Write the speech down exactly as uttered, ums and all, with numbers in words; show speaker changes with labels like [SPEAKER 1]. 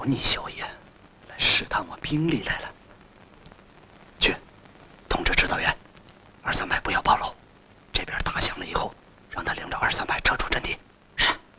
[SPEAKER 1] 逆小爷来试探我兵力来了。去，通知指导员，二三排。